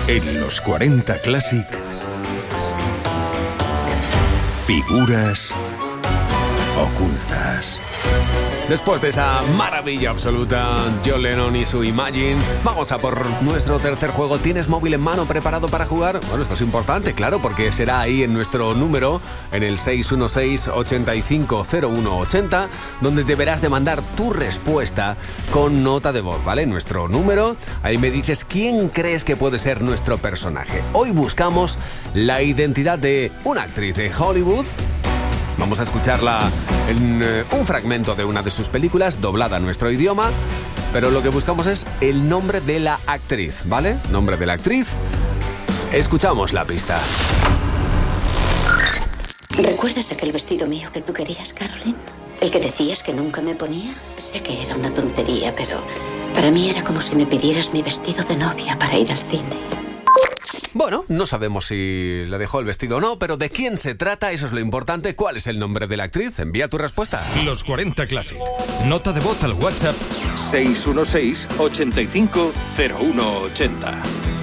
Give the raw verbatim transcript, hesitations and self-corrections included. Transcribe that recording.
En los cuarenta Classic, figuras ocultas. Después de esa maravilla absoluta, John Lennon y su Imagine, vamos a por nuestro tercer juego. ¿Tienes móvil en mano preparado para jugar? Bueno, esto es importante, claro, porque será ahí en nuestro número, en el seis uno seis, ocho cinco cero uno ocho cero, donde deberás de mandar tu respuesta con nota de voz, ¿vale? Nuestro número, ahí me dices quién crees que puede ser nuestro personaje. Hoy buscamos la identidad de una actriz de Hollywood. Vamos a escucharla en eh, un fragmento de una de sus películas, doblada a nuestro idioma, pero lo que buscamos es el nombre de la actriz, ¿vale? Nombre de la actriz. Escuchamos la pista. ¿Recuerdas aquel vestido mío que tú querías, Caroline? El que decías que nunca me ponía. Sé que era una tontería, pero para mí era como si me pidieras mi vestido de novia para ir al cine. Bueno, no sabemos si le dejó el vestido o no, pero ¿de quién se trata? Eso es lo importante. ¿Cuál es el nombre de la actriz? Envía tu respuesta. Los cuarenta Classic. Nota de voz al WhatsApp seis uno seis, ocho cinco cero uno ocho cero.